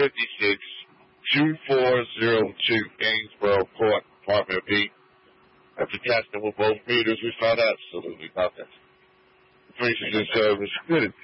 5402 Gainsborough Court, Apartment B. After testing with both meters, we found absolutely nothing. The police just